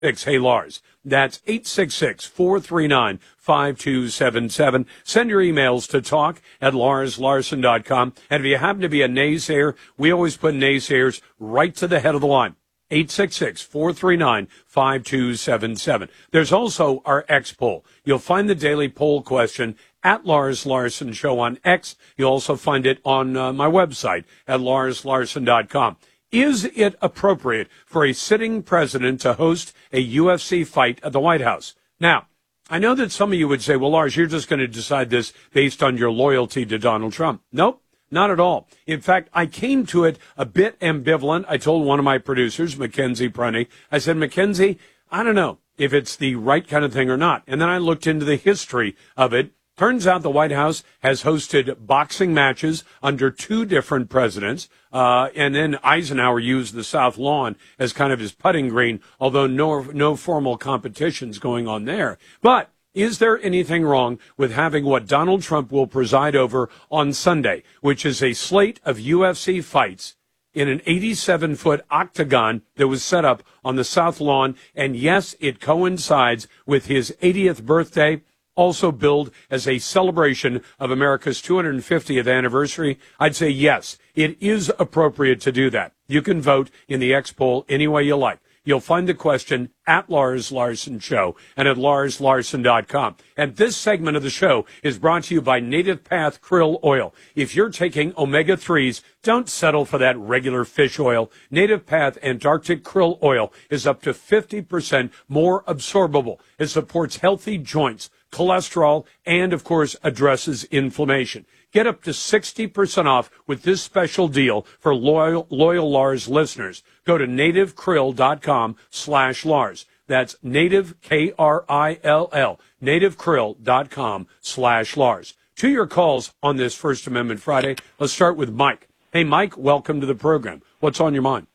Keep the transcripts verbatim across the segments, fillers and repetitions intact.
Hey, Lars. That's eight six six, four three nine, five two seven seven. Send your emails to talk at lars larson dot com. And if you happen to be a naysayer, we always put naysayers right to the head of the line. eight six six, four three nine, five two seven seven. There's also our X poll. You'll find the daily poll question at Lars Larson Show on X. You'll also find it on uh, my website at lars larson dot com. Is it appropriate for a sitting president to host a U F C fight at the White House? Now, I know that some of you would say, well, Lars, you're just going to decide this based on your loyalty to Donald Trump. Nope, not at all. In fact, I came to it a bit ambivalent. I told one of my producers, Mackenzie Prunny, I said, Mackenzie, I don't know if it's the right kind of thing or not. And then I looked into the history of it. Turns out the White House has hosted boxing matches under two different presidents, uh, and then Eisenhower used the South Lawn as kind of his putting green, although no no formal competitions going on there. But is there anything wrong with having what Donald Trump will preside over on Sunday, which is a slate of U F C fights in an eighty-seven foot octagon that was set up on the South Lawn? And yes, it coincides with his eightieth birthday. Also billed as a celebration of America's two hundred fiftieth anniversary, I'd say yes, it is appropriate to do that. You can vote in the X poll any way you like. You'll find the question at Lars Larson Show and at lars larson dot com. And this segment of the show is brought to you by Native Path Krill Oil. If you're taking omega threes, don't settle for that regular fish oil. Native Path Antarctic Krill Oil is up to fifty percent more absorbable. It supports healthy joints, cholesterol, and, of course, addresses inflammation. Get up to sixty percent off with this special deal for loyal, loyal Lars listeners. Go to native krill dot com slash Lars. That's native, K R I L L, native krill dot com slash Lars. To your calls on this First Amendment Friday, let's start with Mike. Hey, Mike, welcome to the program. What's on your mind?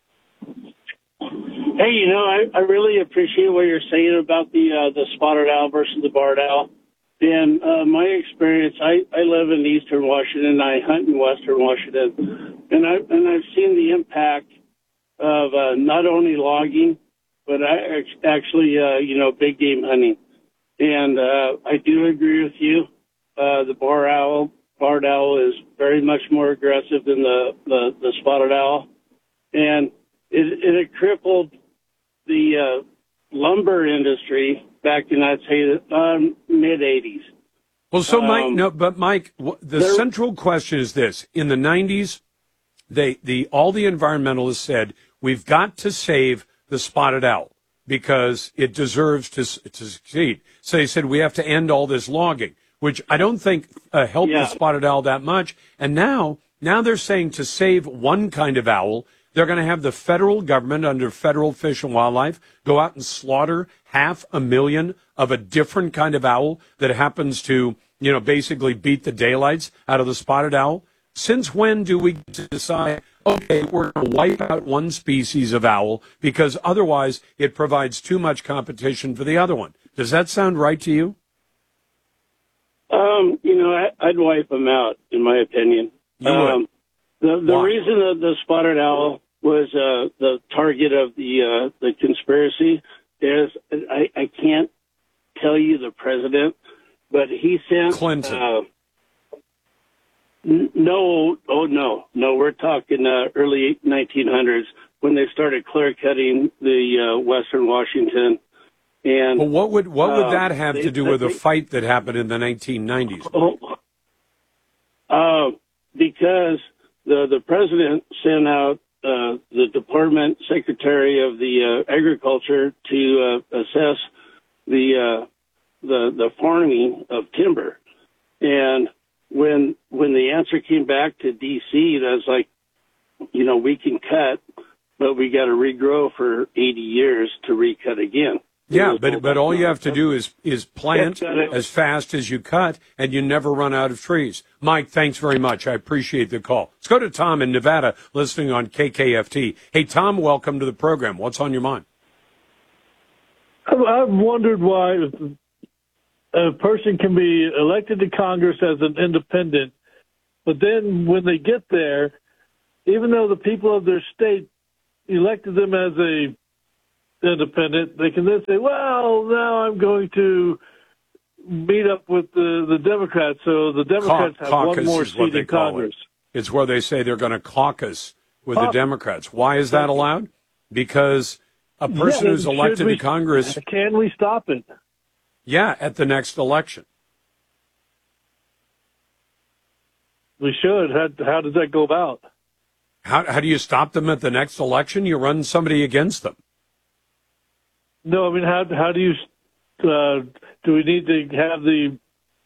Hey, you know, I, I really appreciate what you're saying about the uh, the spotted owl versus the barred owl. And uh, my experience, I, I live in eastern Washington. I hunt in western Washington, and I and I've seen the impact of uh, not only logging, but I actually, uh, you know, big game hunting. And uh, I do agree with you. Uh, the barred owl, barred owl is very much more aggressive than the the, the spotted owl, and it, it had crippled the uh, lumber industry back in, I'd say, um, mid eighties. Well, so Mike, um, no, but Mike, the central question is this: in the nineties, they, the all the environmentalists said we've got to save the spotted owl because it deserves to to succeed. So they said we have to end all this logging, which I don't think uh, helped yeah. the spotted owl that much. And now, now they're saying to save one kind of owl, they're going to have the federal government under Federal Fish and Wildlife go out and slaughter half a million of a different kind of owl that happens to, you know, basically beat the daylights out of the spotted owl. Since when do we decide, okay, we're going to wipe out one species of owl because otherwise it provides too much competition for the other one? Does that sound right to you? Um, you know, I, I'd wipe them out, in my opinion. You um, would. The, the Why? reason that the spotted owl was uh, the target of the uh, the conspiracy is I, I can't tell you the president, but he sent Clinton. Uh, n- no, oh no, no, we're talking uh, early nineteen hundreds when they started clear cutting the uh, Western Washington. And well, what would what would uh, that have they, to do with they, a fight that happened in the nineteen nineties? Oh, uh, because the the president sent out uh, the department secretary of the uh, agriculture to uh, assess the uh, the the farming of timber, and when when the answer came back to D C, that was like, you know, we can cut, but we got to regrow for eighty years to recut again. Yeah, but but all you have to do is is plant as fast as you cut, and you never run out of trees. Mike, thanks very much. I appreciate the call. Let's go to Tom in Nevada, listening on K K F T. Hey, Tom, welcome to the program. What's on your mind? I've wondered why a person can be elected to Congress as an independent, but then when they get there, even though the people of their state elected them as a independent, they can then say, well, now I'm going to meet up with the, the Democrats, so the Democrats Ca- have one more seat in Congress. It. It's where they say they're going to caucus with Caucus. the Democrats. Why is that allowed? Because a person yeah, who's elected we, to Congress... Can we stop it? Yeah, at the next election. We should. How, how does that go about? How, how do you stop them at the next election? You run somebody against them. No, I mean, how how do you... Uh, do we need to have the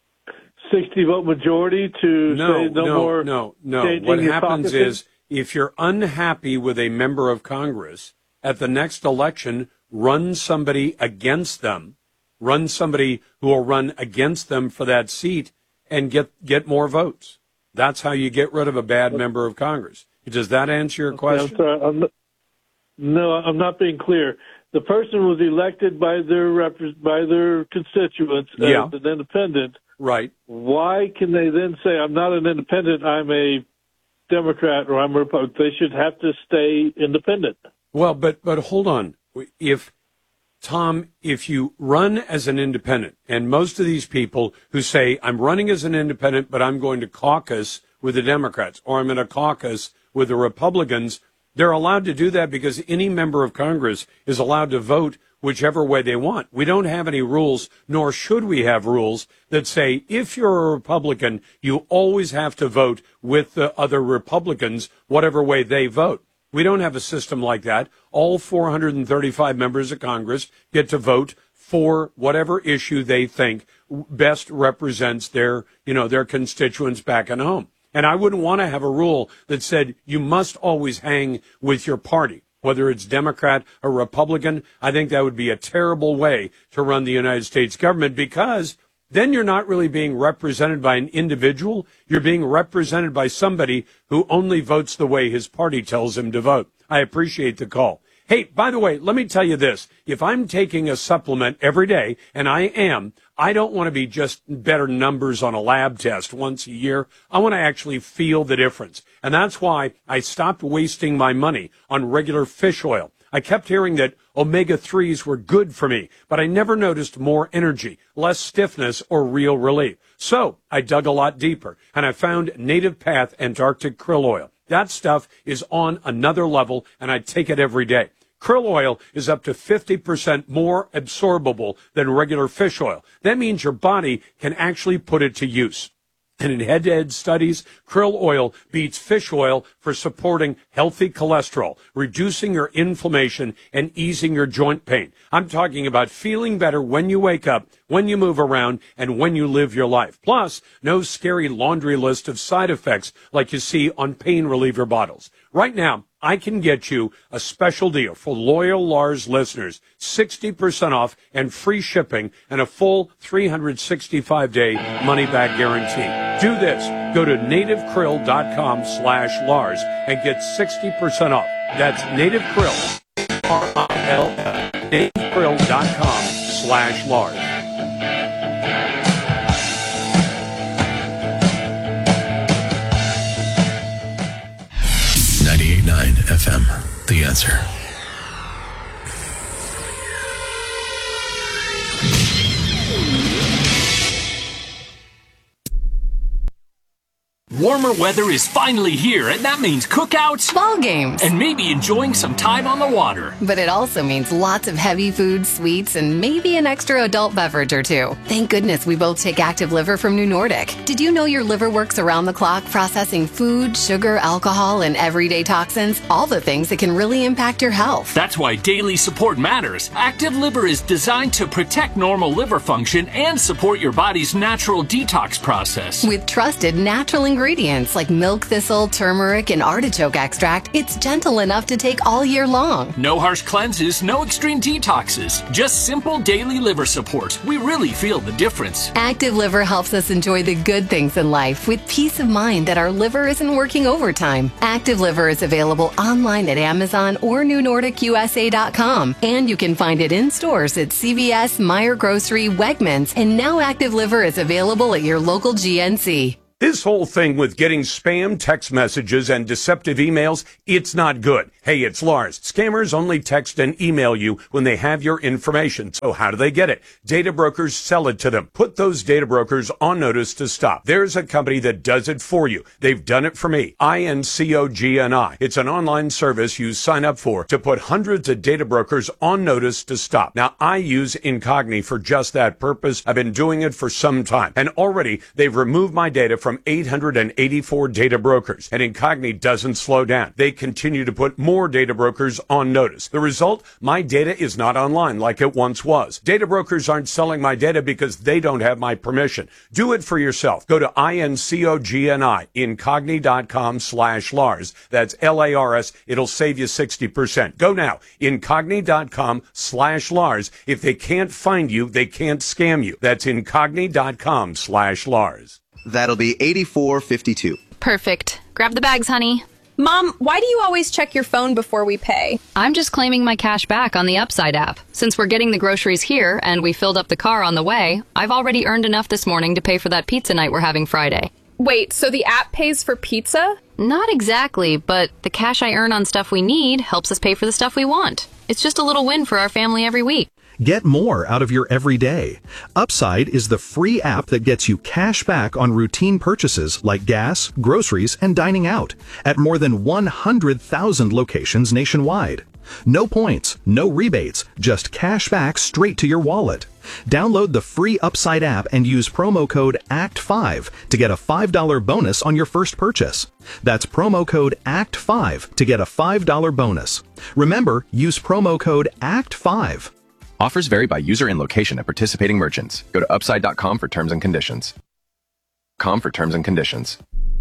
sixty vote majority to no, say no, no more? No, no, changing no. What your happens caucusing? is if you're unhappy with a member of Congress, at the next election, run somebody against them, run somebody who will run against them for that seat and get, get more votes. That's how you get rid of a bad member of Congress. Does that answer your question? I'm sorry, I'm not, no, I'm not being clear. The person was elected by their rep- by their constituents Yeah. as an independent. Right. Why can they then say, I'm not an independent, I'm a Democrat or I'm a Republican? They should have to stay independent. Well, but but hold on. If, Tom, if you run as an independent, and most of these people who say, I'm running as an independent, but I'm going to caucus with the Democrats, or I'm going to caucus with the Republicans, they're allowed to do that because any member of Congress is allowed to vote whichever way they want. We don't have any rules, nor should we have rules that say if you're a Republican, you always have to vote with the other Republicans, whatever way they vote. We don't have a system like that. All four hundred thirty-five members of Congress get to vote for whatever issue they think best represents their, you know, their constituents back at home. And I wouldn't want to have a rule that said you must always hang with your party, whether it's Democrat or Republican. I think that would be a terrible way to run the United States government because then you're not really being represented by an individual. You're being represented by somebody who only votes the way his party tells him to vote. I appreciate the call. Hey, by the way, let me tell you this. If I'm taking a supplement every day, and I am, I don't want to be just better numbers on a lab test once a year. I want to actually feel the difference. And that's why I stopped wasting my money on regular fish oil. I kept hearing that omega threes were good for me, but I never noticed more energy, less stiffness, or real relief. So I dug a lot deeper, and I found Native Path Antarctic Krill Oil. That stuff is on another level, and I take it every day. Krill oil is up to fifty percent more absorbable than regular fish oil. That means your body can actually put it to use. And in head-to-head studies, krill oil beats fish oil for supporting healthy cholesterol, reducing your inflammation, and easing your joint pain. I'm talking about feeling better when you wake up, when you move around, and when you live your life. Plus, no scary laundry list of side effects like you see on pain reliever bottles. Right now, I can get you a special deal for loyal Lars listeners, sixty percent off and free shipping and a full three hundred sixty-five day money-back guarantee. Do this. Go to nativekrill.com slash Lars and get sixty percent off. That's nativekrill, R I L L, nativekrill.com slash Lars. ninety-eight point nine F M, The Answer. Warmer weather is finally here, and that means cookouts, ball games, and maybe enjoying some time on the water. But it also means lots of heavy food, sweets, and maybe an extra adult beverage or two. Thank goodness we both take Active Liver from New Nordic. Did you know your liver works around the clock processing food, sugar, alcohol, and everyday toxins? All the things that can really impact your health. That's why daily support matters. Active Liver is designed to protect normal liver function and support your body's natural detox process. With trusted natural ingredients like milk thistle, turmeric, and artichoke extract, it's gentle enough to take all year long. No harsh cleanses, no extreme detoxes. Just simple daily liver support. We really feel the difference. Active Liver helps us enjoy the good things in life with peace of mind that our liver isn't working overtime. Active Liver is available online at Amazon or new nordic U S A dot com, and you can find it in stores at C V S, Meijer Grocery, Wegmans, and now Active Liver is available at your local G N C. This whole thing with getting spam text messages and deceptive emails, it's not good. Hey, it's Lars. Scammers only text and email you when they have your information. So how do they get it? Data brokers sell it to them. Put those data brokers on notice to stop. There's a company that does it for you. They've done it for me. I N C O G N I. It's an online service you sign up for to put hundreds of data brokers on notice to stop. Now, I use Incogni for just that purpose. I've been doing it for some time. And already, they've removed my data from from eight hundred eighty-four data brokers, and Incogni doesn't slow down. They continue to put more data brokers on notice. The result, my data is not online like it once was. Data brokers aren't selling my data because they don't have my permission. Do it for yourself. Go to I N C O G N I, incogni.com slash Lars. That's L A R S. It'll save you sixty percent. Go now, incogni.com slash Lars. If they can't find you, they can't scam you. That's incogni.com slash Lars. That'll be eighty-four fifty-two. Perfect. Grab the bags, honey. Mom, why do you always check your phone before we pay? I'm just claiming my cash back on the Upside app. Since we're getting the groceries here and we filled up the car on the way, I've already earned enough this morning to pay for that pizza night we're having Friday. Wait, so the app pays for pizza? Not exactly, but the cash I earn on stuff we need helps us pay for the stuff we want. It's just a little win for our family every week. Get more out of your everyday. Upside is the free app that gets you cash back on routine purchases like gas, groceries, and dining out at more than one hundred thousand locations nationwide. No points, no rebates, just cash back straight to your wallet. Download the free Upside app and use promo code A C T five to get a five dollars bonus on your first purchase. That's promo code A C T five to get a five dollars bonus. Remember, use promo code A C T five. Offers vary by user and location at participating merchants. Go to upside dot com for terms and conditions. Com for terms and conditions.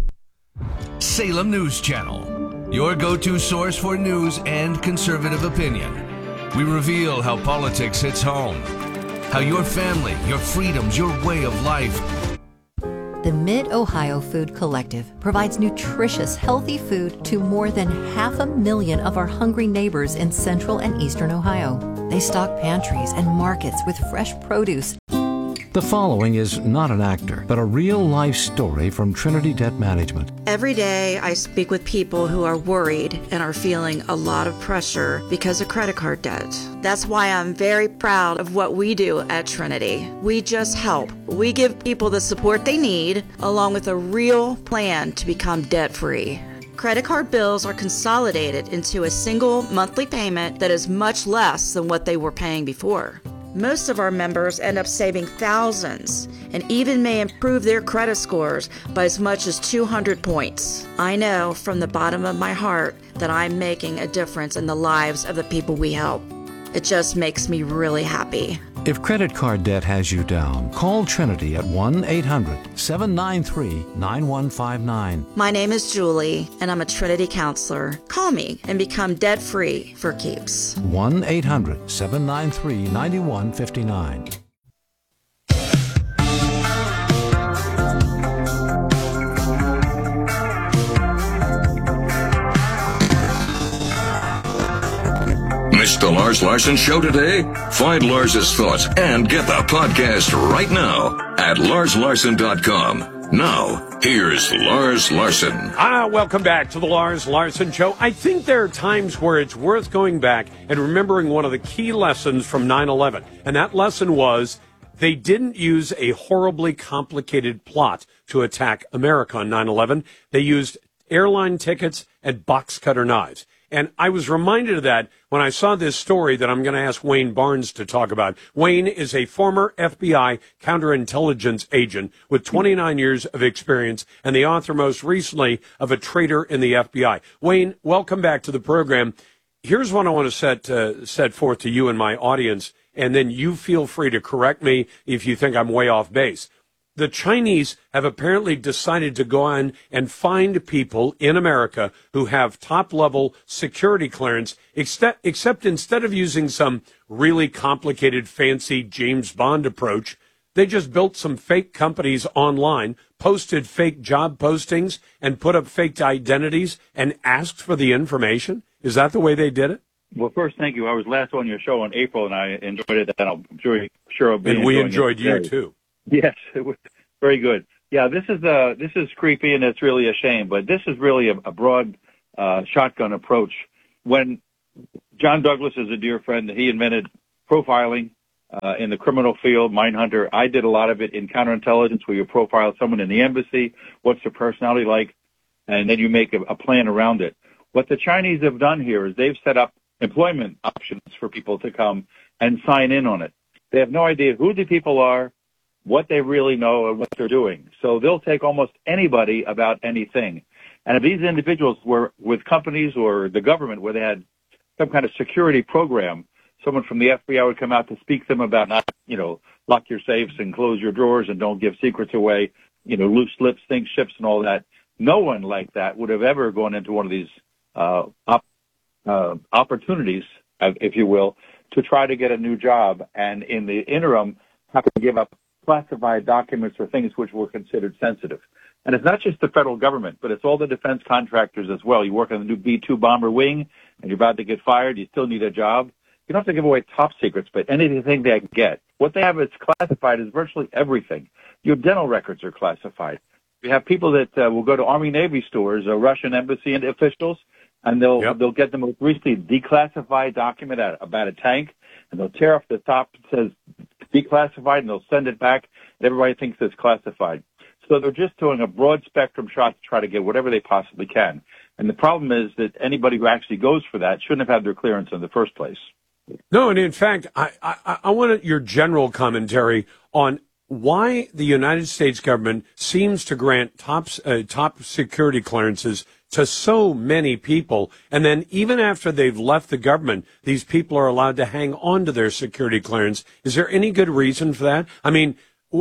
Salem News Channel, your go-to source for news and conservative opinion. We reveal how politics hits home, how your family, your freedoms, your way of life. The Mid-Ohio Food Collective provides nutritious, healthy food to more than half a million of our hungry neighbors in central and eastern Ohio. They stock pantries and markets with fresh produce. The following is not an actor, but a real-life story from Trinity Debt Management. Every day I speak with people who are worried and are feeling a lot of pressure because of credit card debt. That's why I'm very proud of what we do at Trinity. We just help. We give people the support they need, along with a real plan to become debt-free. Credit card bills are consolidated into a single monthly payment that is much less than what they were paying before. Most of our members end up saving thousands and even may improve their credit scores by as much as two hundred points. I know from the bottom of my heart that I'm making a difference in the lives of the people we help. It just makes me really happy. If credit card debt has you down, call Trinity at one eight hundred seven nine three nine one five nine. My name is Julie, and I'm a Trinity counselor. Call me and become debt-free for keeps. one eight hundred seven nine three nine one five nine. Missed the Lars Larson Show today? Find Lars's thoughts and get the podcast right now at lars larson dot com. Now, here's Lars Larson. Ah, welcome back to the Lars Larson Show. I think there are times where it's worth going back and remembering one of the key lessons from nine eleven. And that lesson was they didn't use a horribly complicated plot to attack America on nine eleven. They used airline tickets and box cutter knives. And I was reminded of that when I saw this story that I'm going to ask Wayne Barnes to talk about. Wayne is a former F B I counterintelligence agent with twenty-nine years of experience and the author most recently of A Traitor in the F B I. Wayne, welcome back to the program. Here's what I want to set, uh, set forth to you and my audience, and then you feel free to correct me if you think I'm way off base. The Chinese have apparently decided to go on and find people in America who have top-level security clearance, except, except instead of using some really complicated, fancy James Bond approach, they just built some fake companies online, posted fake job postings, and put up fake identities and asked for the information. Is that the way they did it? Well, first, thank you. I was last on your show in April, and I enjoyed it. And I'm sure, sure I'll be and we enjoying enjoyed it you, today. too. Yes, it was very good. Yeah, this is uh, this is creepy, and it's really a shame. But this is really a, a broad uh, shotgun approach. When John Douglas is a dear friend, he invented profiling uh, in the criminal field, Mindhunter. I did a lot of it in counterintelligence, where you profile someone in the embassy, what's their personality like, and then you make a, a plan around it. What the Chinese have done here is they've set up employment options for people to come and sign in on it. They have no idea who the people are, what they really know, and what they're doing. So they'll take almost anybody about anything. And if these individuals were with companies or the government where they had some kind of security program, someone from the F B I would come out to speak to them about not, you know, lock your safes and close your drawers and don't give secrets away, you know, loose lips, think ships and all that. No one like that would have ever gone into one of these uh, op- uh, opportunities, if you will, to try to get a new job. And in the interim, have to give up classified documents or things which were considered sensitive. And it's not just the federal government, but it's all the defense contractors as well. You work on the new B two bomber wing, and you're about to get fired. You still need a job. You don't have to give away top secrets, but anything they can get. What they have that's classified is virtually everything. Your dental records are classified. You have people that uh, will go to Army Navy stores or Russian embassy officials, and they'll yep. they'll get the most recently declassified document about a tank, and they'll tear off the top that says declassified, and they'll send it back, and everybody thinks it's classified. So they're just doing a broad spectrum shot to try to get whatever they possibly can. And the problem is that anybody who actually goes for that shouldn't have had their clearance in the first place. No, and in fact, I, I, I want your general commentary on why the United States government seems to grant top, uh, top security clearances to so many people, and then even after they've left the government, these people are allowed to hang on to their security clearance. Is there any good reason for that? I mean,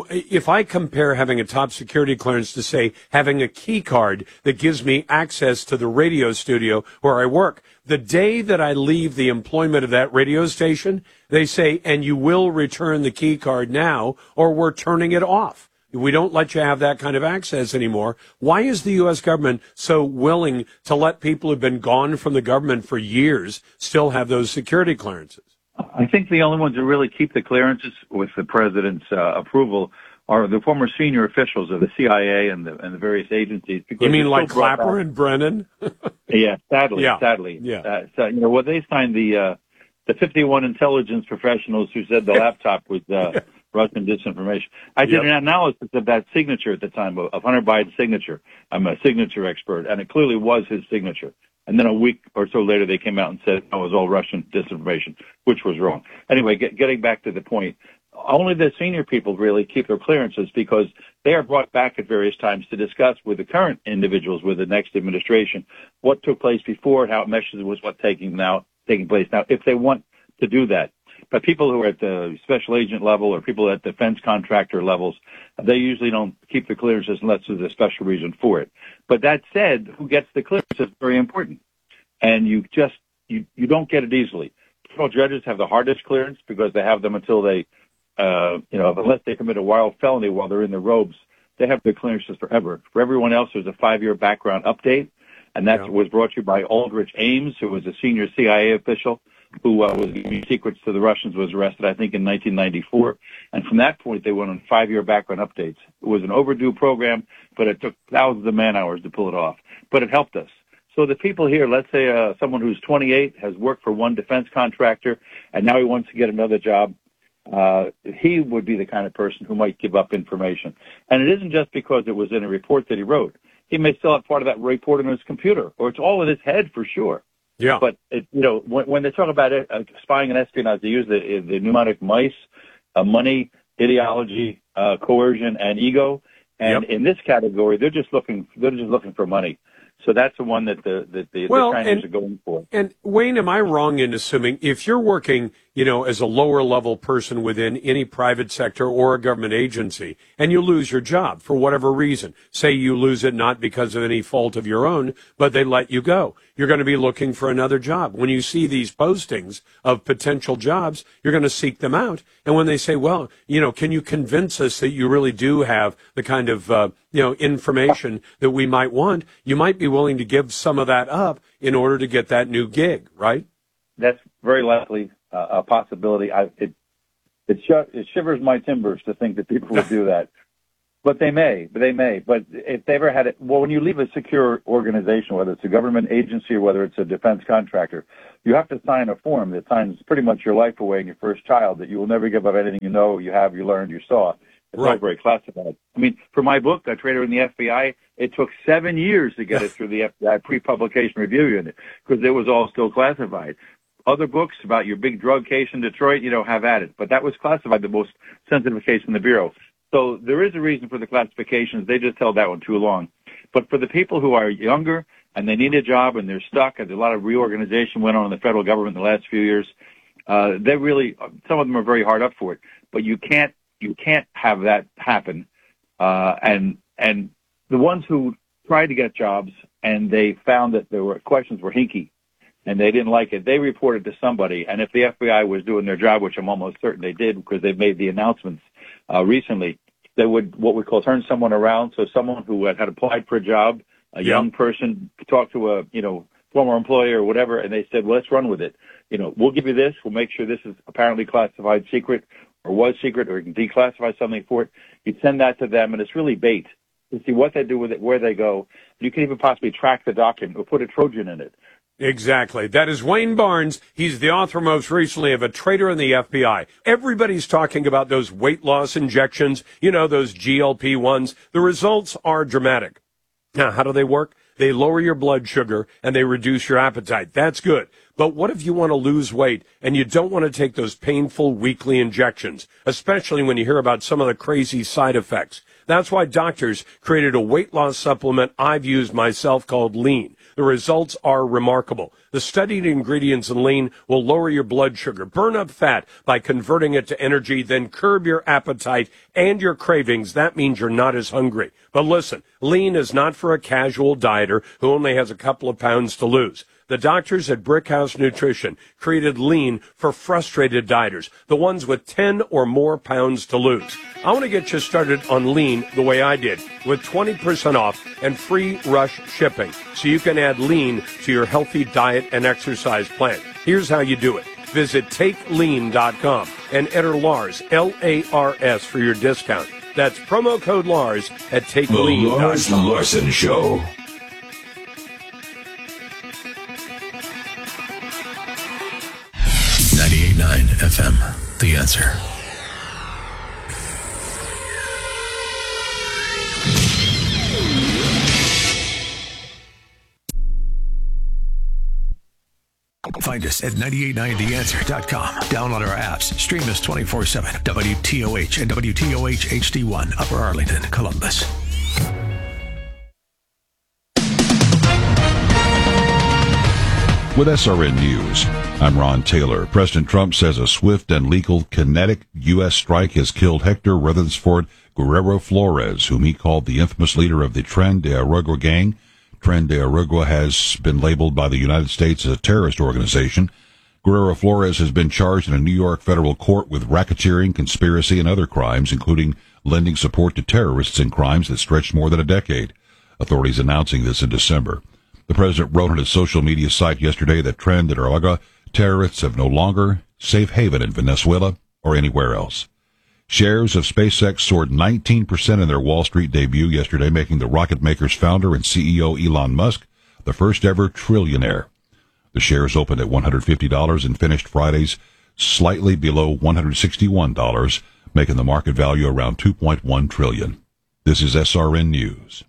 if I compare having a top security clearance to, say, having a key card that gives me access to the radio studio where I work, the day that I leave the employment of that radio station, they say, and you will return the key card now, or we're turning it off. We don't let you have that kind of access anymore. Why is the U S government so willing to let people who've been gone from the government for years still have those security clearances? I think the only ones who really keep the clearances with the president's uh, approval are the former senior officials of the C I A and the, and the various agencies. You mean like Clapper and Brennan? Yeah, sadly, yeah. sadly. Yeah. Uh, so, you know, well, they signed the uh, the fifty-one intelligence professionals who said the laptop was uh, Russian disinformation. I did yep. an analysis of that signature at the time, of, of Hunter Biden's signature. I'm a signature expert, and it clearly was his signature. And then a week or so later, they came out and said it was all Russian disinformation, which was wrong. Anyway, get, getting back to the point, only the senior people really keep their clearances because they are brought back at various times to discuss with the current individuals with the next administration what took place before and how it meshes with what's taking now taking place now, if they want to do that. But people who are at the special agent level or people at defense contractor levels, they usually don't keep the clearances unless there's a special reason for it. But that said, who gets the clearance is very important. And you just, you, you don't get it easily. Criminal judges have the hardest clearance because they have them until they, uh, you know, unless they commit a wild felony while they're in the robes, they have the clearances forever. For everyone else, there's a five-year background update. And that yeah. was brought to you by Aldrich Ames, who was a senior C I A official who uh, was giving secrets to the Russians, was arrested, I think, in nineteen ninety-four. And from that point, they went on five-year background updates. It was an overdue program, but it took thousands of man-hours to pull it off. But it helped us. So the people here, let's say uh, someone who's twenty-eight has worked for one defense contractor, and now he wants to get another job, uh, he would be the kind of person who might give up information. And it isn't just because it was in a report that he wrote. He may still have part of that report in his computer, or it's all in his head for sure. Yeah. But, it, you know, when, when they talk about it, uh, spying and espionage, they use the, the mnemonic mice, uh, money, ideology, uh, coercion, and ego. And yep. in this category, they're just looking, they're just looking for money. So that's the one that the, that the, well, the Chinese and, are going for. And Wayne, am I wrong in assuming if you're working, you know, as a lower level person within any private sector or a government agency and you lose your job for whatever reason, say you lose it not because of any fault of your own, but they let you go, you're going to be looking for another job. When you see these postings of potential jobs, you're going to seek them out. And when they say, well, you know, can you convince us that you really do have the kind of, uh, you know, information that we might want, you might be willing to give some of that up in order to get that new gig, right? That's very likely uh, a possibility. I, it it, sh- it shivers my timbers to think that people would do that. But they may, but they may. But if they ever had it, well, when you leave a secure organization, whether it's a government agency or whether it's a defense contractor, you have to sign a form that signs pretty much your life away and your first child that you will never give up anything you know, you have, you learned, you saw. It's Right. all very classified. I mean, for my book, A Traitor in the F B I, it took seven years to get it through the F B I pre-publication review unit because it was all still classified. Other books about your big drug case in Detroit, you know, have at it. But that was classified, the most sensitive case in the Bureau. So there is a reason for the classifications. They just held that one too long. But for the people who are younger and they need a job and they're stuck, and a lot of reorganization went on in the federal government in the last few years, uh, they really, some of them are very hard up for it. But you can't, you can't have that happen. Uh, and, and the ones who tried to get jobs and they found that there were questions were hinky and they didn't like it, they reported to somebody. And if the F B I was doing their job, which I'm almost certain they did because they've made the announcements, Uh, recently, they would what we call turn someone around. So someone who had, had applied for a job, a Yeah. young person, talked to a you know former employer or whatever, and they said, "Well, let's run with it. You know, we'll give you this. We'll make sure this is apparently classified secret or was secret, or you can declassify something for it." You'd send that to them, and it's really bait to see what they do with it, where they go. You can even possibly track the document or put a Trojan in it. Exactly. That is Wayne Barnes. He's the author most recently of A Traitor in the F B I. Everybody's talking about those weight loss injections, you know, those G L P ones. The results are dramatic. Now, how do they work? They lower your blood sugar and they reduce your appetite. That's good. But what if you want to lose weight and you don't want to take those painful weekly injections, especially when you hear about some of the crazy side effects? That's why doctors created a weight loss supplement I've used myself called Lean. The results are remarkable. The studied ingredients in Lean will lower your blood sugar, burn up fat by converting it to energy, then curb your appetite and your cravings. That means you're not as hungry. But listen, Lean is not for a casual dieter who only has a couple of pounds to lose. The doctors at Brickhouse Nutrition created Lean for frustrated dieters, the ones with ten or more pounds to lose. I want to get you started on Lean the way I did, with twenty percent off and free rush shipping, so you can add Lean to your healthy diet and exercise plan. Here's how you do it. Visit take lean dot com and enter Lars, L A R S, for your discount. That's promo code Lars at take lean dot com. The Lars Larson Show. ninety-eight point nine F M, The Answer. Find us at nine eight nine the answer dot com. Download our apps. Stream us twenty-four seven. W T O H and W T O H H D one, Upper Arlington, Columbus. With S R N News, I'm Ron Taylor. President Trump says a swift and legal kinetic U S strike has killed Hector Rutherford Guerrero Flores, whom he called the infamous leader of the Tren de Aragua gang. Tren de Aragua has been labeled by the United States as a terrorist organization. Guerrero Flores has been charged in a New York federal court with racketeering, conspiracy, and other crimes, including lending support to terrorists in crimes that stretched more than a decade. Authorities announcing this in December. The president wrote on his social media site yesterday that Tren de Aragua terrorists have no longer safe haven in Venezuela or anywhere else. Shares of SpaceX soared nineteen percent in their Wall Street debut yesterday, making the rocket maker's founder and C E O Elon Musk the first ever trillionaire. The shares opened at one hundred fifty dollars and finished Friday's slightly below one hundred sixty-one dollars, making the market value around two point one trillion dollars. This is S R N News.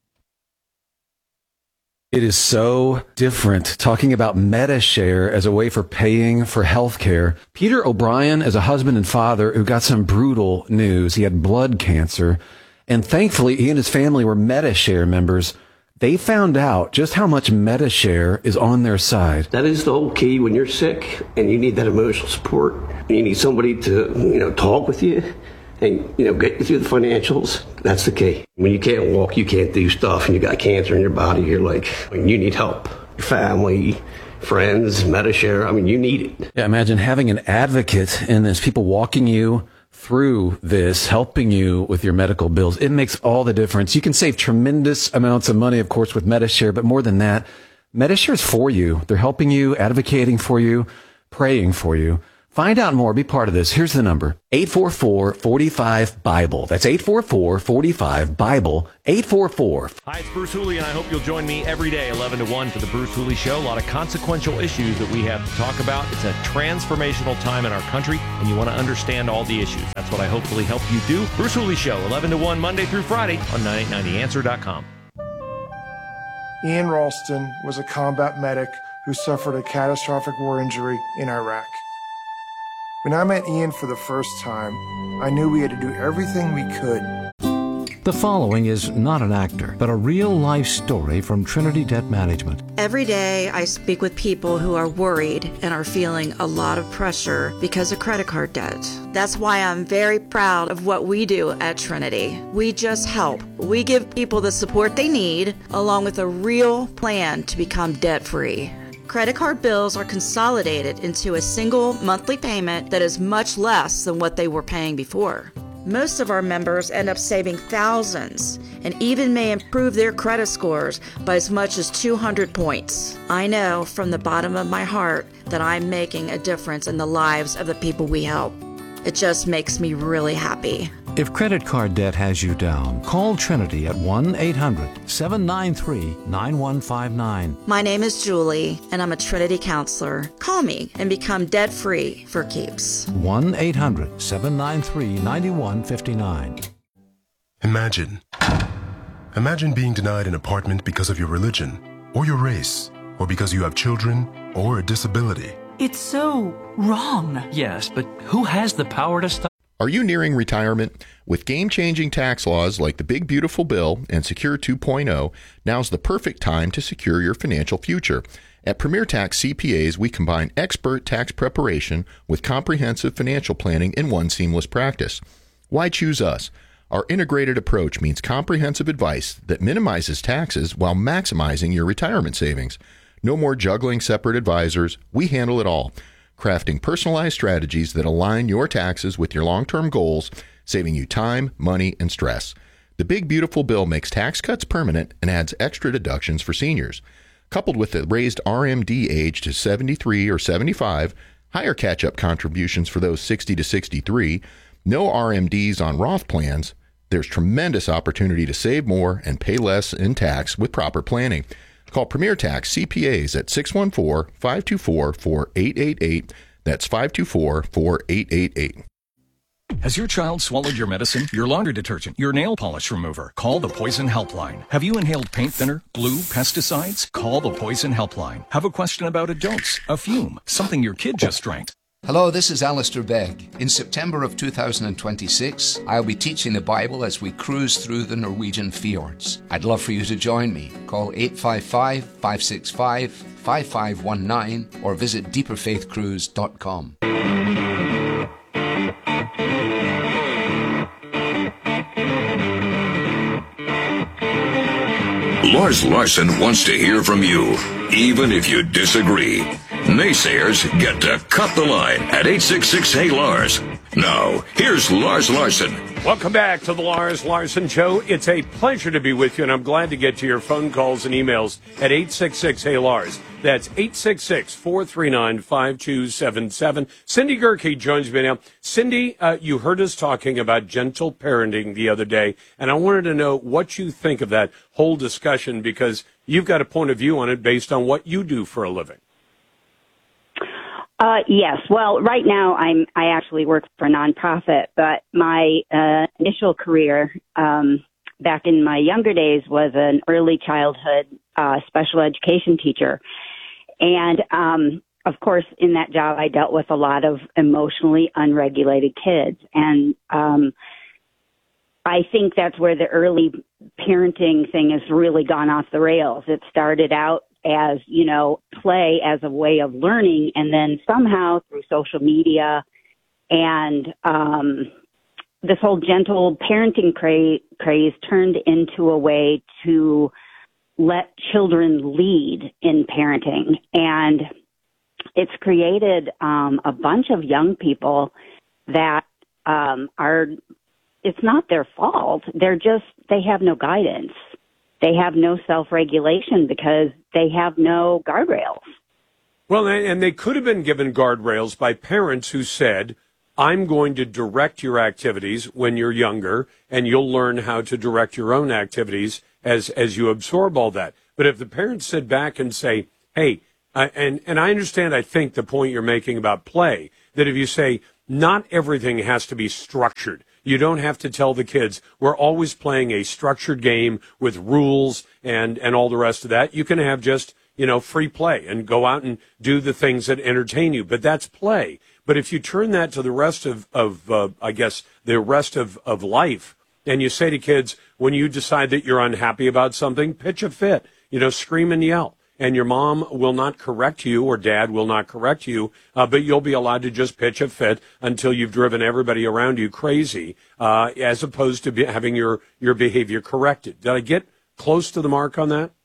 It is so different talking about MediShare as a way for paying for health care. Peter O'Brien is a husband and father who got some brutal news. He had blood cancer, and thankfully he and his family were MediShare members. They found out just how much MediShare is on their side. That is the whole key when you're sick and you need that emotional support. You need somebody to, you know, talk with you and, you know, get you through the financials. That's the key. When you can't walk, you can't do stuff, and you got cancer in your body, you're like, you need help. Your family, friends, MediShare, I mean, you need it. Yeah, imagine having an advocate in this, people walking you through this, helping you with your medical bills. It makes all the difference. You can save tremendous amounts of money, of course, with MediShare, but more than that, MediShare is for you. They're helping you, advocating for you, praying for you. Find out more. Be part of this. Here's the number. eight four four, four five, BIBLE. That's eight four four, four five, BIBLE. eight four four. Hi, it's Bruce Hooley, and I hope you'll join me every day, eleven to one, for the Bruce Hooley Show. A lot of consequential issues that we have to talk about. It's a transformational time in our country, and you want to understand all the issues. That's what I hopefully help you do. Bruce Hooley Show, eleven to one, Monday through Friday on nine eight nine the answer dot com. Ian Ralston was a combat medic who suffered a catastrophic war injury in Iraq. When I met Ian for the first time, I knew we had to do everything we could. The following is not an actor, but a real-life story from Trinity Debt Management. Every day I speak with people who are worried and are feeling a lot of pressure because of credit card debt. That's why I'm very proud of what we do at Trinity. We just help. We give people the support they need, along with a real plan to become debt-free. Credit card bills are consolidated into a single monthly payment that is much less than what they were paying before. Most of our members end up saving thousands and even may improve their credit scores by as much as two hundred points. I know from the bottom of my heart that I'm making a difference in the lives of the people we help. It just makes me really happy. If credit card debt has you down, call Trinity at one eight hundred, seven nine three, nine one five nine. My name is Julie, and I'm a Trinity counselor. Call me and become debt-free for keeps. one eight hundred, seven nine three, nine one five nine. Imagine. Imagine being denied an apartment because of your religion, or your race, or because you have children, or a disability. It's so wrong. Yes, but who has the power to stop? Are you nearing retirement? With game-changing tax laws like the Big Beautiful Bill and Secure two point oh, now's the perfect time to secure your financial future. At Premier Tax C P As, we combine expert tax preparation with comprehensive financial planning in one seamless practice. Why choose us? Our integrated approach means comprehensive advice that minimizes taxes while maximizing your retirement savings. No more juggling separate advisors. We handle it all, crafting personalized strategies that align your taxes with your long-term goals, saving you time, money, and stress. The Big Beautiful Bill makes tax cuts permanent and adds extra deductions for seniors. Coupled with the raised R M D age to seventy-three or seventy-five, higher catch-up contributions for those sixty to sixty-three, no R M Ds on Roth plans, there's tremendous opportunity to save more and pay less in tax with proper planning. Call Premier Tax C P As at six one four, five two four, four eight eight eight. That's five two four, four eight eight eight. Has your child swallowed your medicine, your laundry detergent, your nail polish remover? Call the Poison Helpline. Have you inhaled paint thinner, glue, pesticides? Call the Poison Helpline. Have a question about a dose, a fume, something your kid just drank? Hello, this is Alistair Begg. In September of two thousand twenty-six, I'll be teaching the Bible as we cruise through the Norwegian fjords. I'd love for you to join me. Call eight five five, five six five, five five one nine or visit deeper faith cruise dot com. Lars Larson wants to hear from you, even if you disagree. Naysayers get to cut the line at eight six six, hey Lars. Now, here's Lars Larson. Welcome back to the Lars Larson Show. It's a pleasure to be with you, and I'm glad to get to your phone calls and emails at eight six six, hey Lars. That's eight six six, four three nine, five two seven seven. Cindy Gerke joins me now. Cindy, uh, you heard us talking about gentle parenting the other day, and I wanted to know what you think of that whole discussion, because you've got a point of view on it based on what you do for a living. Uh, yes. Well, right now I'm, I actually work for a nonprofit, but my, uh, initial career, um, back in my younger days was an early childhood, uh, special education teacher. And, um, of course, in that job, I dealt with a lot of emotionally unregulated kids. And, um, I think that's where the early parenting thing has really gone off the rails. It started out as, you know, play as a way of learning, and then somehow through social media and um, this whole gentle parenting craze, craze turned into a way to let children lead in parenting. And it's created um, a bunch of young people that um, are, it's not their fault. They're just, they have no guidance. They have no self-regulation because they have no guardrails. Well, and they could have been given guardrails by parents who said, I'm going to direct your activities when you're younger, and you'll learn how to direct your own activities as as you absorb all that. But if the parents sit back and say, hey, uh, and, and I understand, I think, the point you're making about play, that if you say not everything has to be structured, you don't have to tell the kids we're always playing a structured game with rules and, and all the rest of that. You can have just, you know, free play and go out and do the things that entertain you. But that's play. But if you turn that to the rest of, of uh, I guess, the rest of, of life, and you say to kids, when you decide that you're unhappy about something, pitch a fit, you know, scream and yell. And your mom will not correct you or dad will not correct you, uh, but you'll be allowed to just pitch a fit until you've driven everybody around you crazy, uh, as opposed to be having your, your behavior corrected. Did I get close to the mark on that?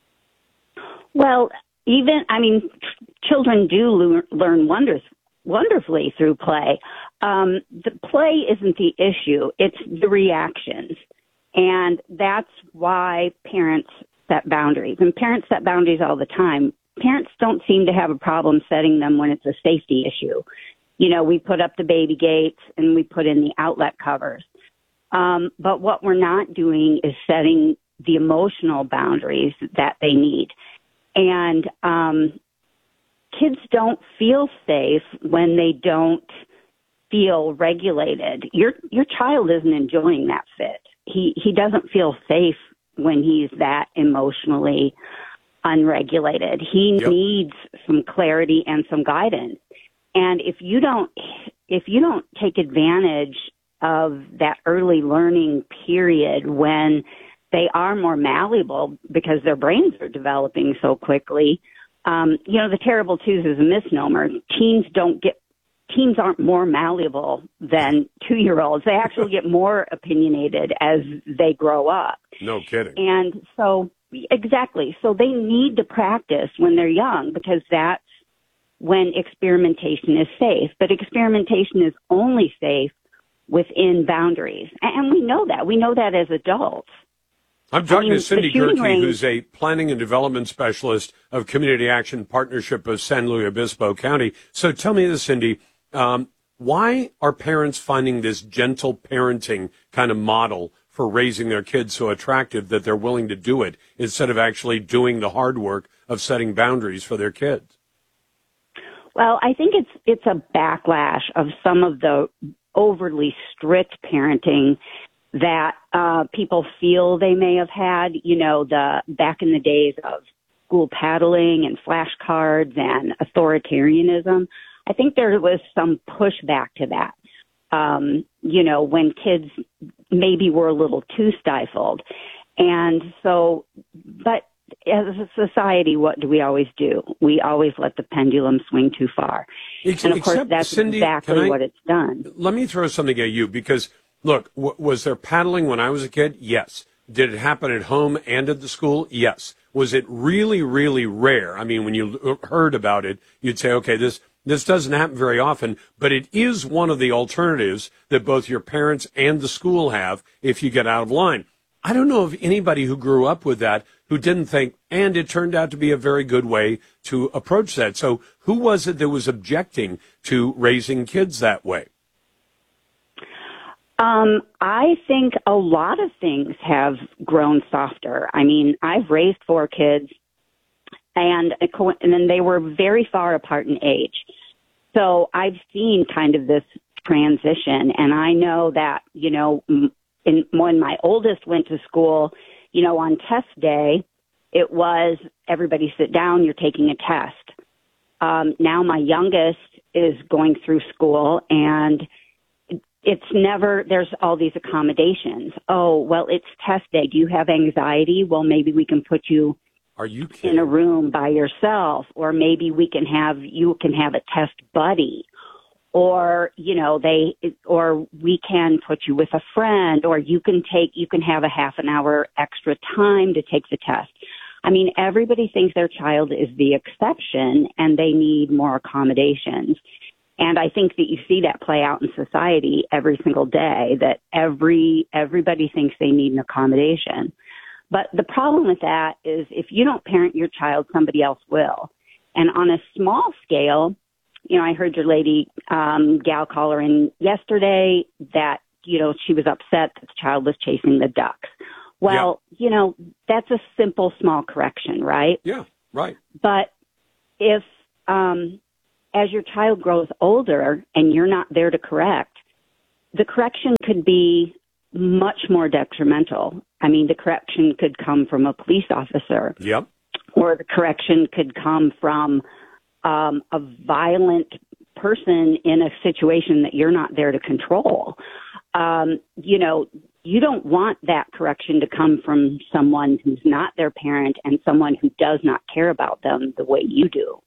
Well, even, I mean, children do le- learn wonders, wonderfully through play. Um, the play isn't the issue. It's the reactions. And that's why parents set boundaries. And parents set boundaries all the time. Parents don't seem to have a problem setting them when it's a safety issue. You know, we put up the baby gates and we put in the outlet covers. Um, but what we're not doing is setting the emotional boundaries that they need. And um, kids don't feel safe when they don't feel regulated. Your your child isn't enjoying that fit. He he doesn't feel safe when he's that emotionally unregulated. He yep. needs some clarity and some guidance. And if you don't, if you don't take advantage of that early learning period when they are more malleable because their brains are developing so quickly, um, you know, the terrible twos is a misnomer. Teens don't get, teens aren't more malleable than two-year-olds. They actually get more opinionated as they grow up. No kidding. And so, exactly. So they need to practice when they're young because that's when experimentation is safe. But experimentation is only safe within boundaries. And we know that. We know that as adults. I'm talking I mean, to Cindy Gerke, range... who's a planning and development specialist of Community Action Partnership of San Luis Obispo County. So tell me this, Cindy, um, why are parents finding this gentle parenting kind of model for raising their kids so attractive that they're willing to do it instead of actually doing the hard work of setting boundaries for their kids? Well, I think it's it's a backlash of some of the overly strict parenting that uh, people feel they may have had, you know, the back in the days of school paddling and flashcards and authoritarianism. I think there was some pushback to that, um, you know, when kids maybe were a little too stifled. And so, but as a society, what do we always do? We always let the pendulum swing too far. Ex- and of course, except, that's Cindy, exactly I, what it's done. Let me throw something at you because, look, w- was there paddling when I was a kid? Yes. Did it happen at home and at the school? Yes. Was it really, really rare? I mean, when you heard about it, you'd say, okay, this this doesn't happen very often, but it is one of the alternatives that both your parents and the school have if you get out of line. I don't know of anybody who grew up with that who didn't think, and it turned out to be a very good way to approach that. So who was it that was objecting to raising kids that way? Um, I think a lot of things have grown softer. I mean, I've raised four kids, and, and then they were very far apart in age. So I've seen kind of this transition, and I know that, you know, in, when my oldest went to school, you know, on test day, it was everybody sit down, you're taking a test. Um, now my youngest is going through school, and it's never, there's all these accommodations. Oh, well, it's test day. Do you have anxiety? Well, maybe we can put you Are you kidding? in a room by yourself, or maybe we can have, you can have a test buddy, or, you know, they, or we can put you with a friend, or you can take, you can have a half an hour extra time to take the test. I mean, everybody thinks their child is the exception and they need more accommodations. And I think that you see that play out in society every single day, that every, everybody thinks they need an accommodation. But the problem with that is if you don't parent your child, somebody else will. And on a small scale, you know, I heard your lady um, gal caller in yesterday that, you know, she was upset that the child was chasing the ducks. Well, yeah. you know, that's a simple, small correction, right? Yeah, right. But if, um, as your child grows older and you're not there to correct, the correction could be much more detrimental. I mean, the correction could come from a police officer. Yep. Or the correction could come from um, a violent person in a situation that you're not there to control. Um, you know, you don't want that correction to come from someone who's not their parent and someone who does not care about them the way you do.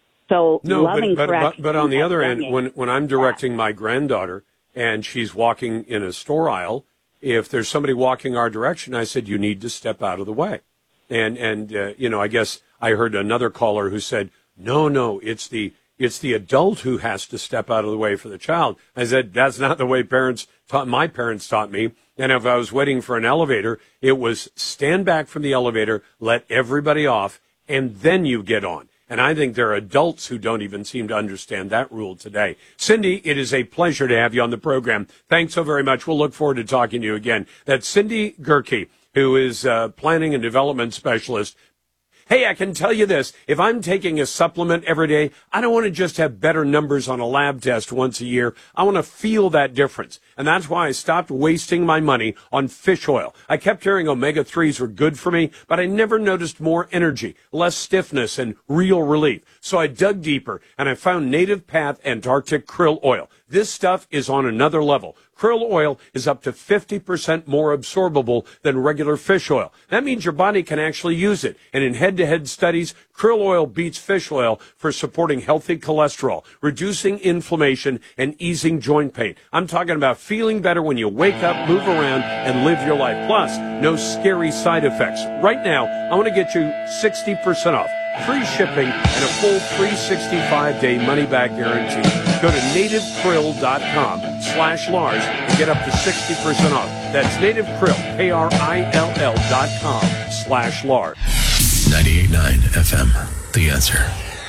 So no, loving but, but, correction. but, but on the other end, when, when I'm directing my granddaughter and she's walking in a store aisle, if there's somebody walking our direction, I said, you need to step out of the way. And, and uh, you know, I guess I heard another caller who said, no, no, it's the it's the adult who has to step out of the way for the child. I said, that's not the way parents taught, my parents taught me. And if I was waiting for an elevator, it was stand back from the elevator, let everybody off, and then you get on. And I think there are adults who don't even seem to understand that rule today. Cindy, it is a pleasure to have you on the program. Thanks so very much. We'll look forward to talking to you again. That's Cindy Gerke, who is a planning and development specialist. Hey, I can tell you this. If I'm taking a supplement every day, I don't want to just have better numbers on a lab test once a year. I want to feel that difference. And that's why I stopped wasting my money on fish oil. I kept hearing omega threes were good for me, but I never noticed more energy, less stiffness, and real relief. So I dug deeper, and I found Native Path Antarctic Krill Oil. This stuff is on another level. Krill oil is up to fifty percent more absorbable than regular fish oil. That means your body can actually use it. And in head-to-head studies, krill oil beats fish oil for supporting healthy cholesterol, reducing inflammation, and easing joint pain. I'm talking about feeling better when you wake up, move around, and live your life. Plus, no scary side effects. Right now, I want to get you sixty percent off. Free shipping and a full three hundred sixty-five day money-back guarantee. Go to nativekrill.com slash Lars and get up to sixty percent off. That's nativekrill, K R I L L dot com slash Lars. ninety-eight point nine F M, The Answer.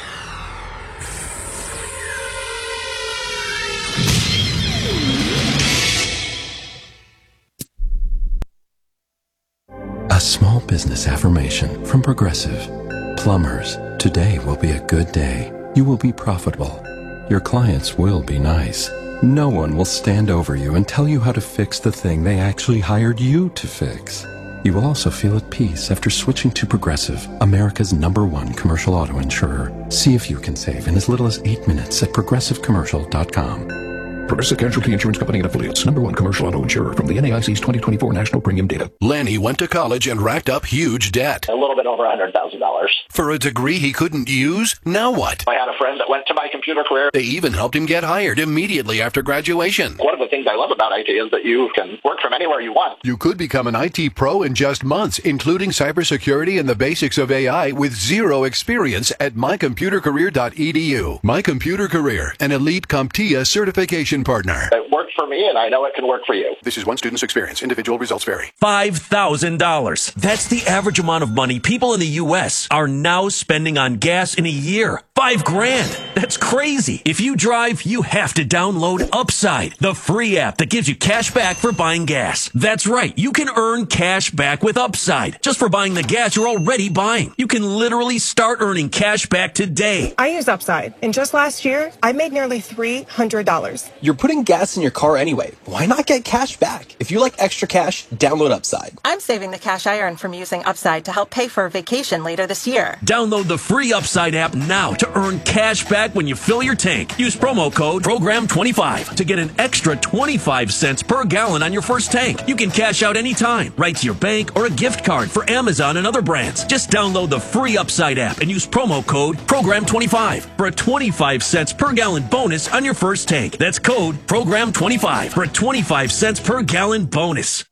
A small business affirmation from Progressive. Plumbers, today will be a good day. You will be profitable. Your clients will be nice. No one will stand over you and tell you how to fix the thing they actually hired you to fix. You will also feel at peace after switching to Progressive, America's number one commercial auto insurer. See if you can save in as little as eight minutes at progressive commercial dot com. Progressive Casualty Insurance Company and Affiliates. Number one commercial auto insurer from the N A I C's twenty twenty-four National Premium Data. Lanny went to college and racked up huge debt. A little bit over one hundred thousand dollars. For a degree he couldn't use? Now what? I had a friend that went to My Computer Career. They even helped him get hired immediately after graduation. One of the things I love about I T is that you can work from anywhere you want. You could become an I T pro in just months, including cybersecurity and the basics of A I with zero experience at my computer career dot e d u. My Computer Career, an elite CompTIA certification partner. It worked for me, and I know it can work for you. This is one student's experience. Individual results vary. five thousand dollars. That's the average amount of money people in the U S are now spending on gas in a year. Five grand. That's crazy. If you drive, you have to download Upside, the free app that gives you cash back for buying gas. That's right. You can earn cash back with Upside just for buying the gas you're already buying. You can literally start earning cash back today. I use Upside, and just last year, I made nearly three hundred dollars. You're putting gas in your car anyway. Why not get cash back? If you like extra cash, download Upside. I'm saving the cash I earn from using Upside to help pay for a vacation later this year. Download the free Upside app now to earn cash back when you fill your tank. Use promo code program twenty-five to get an extra twenty-five cents per gallon on your first tank. You can cash out anytime, right to your bank or a gift card for Amazon and other brands. Just download the free Upside app and use promo code program twenty-five for a twenty-five cents per gallon bonus on your first tank. That's code program twenty-five for a twenty-five cents per gallon bonus.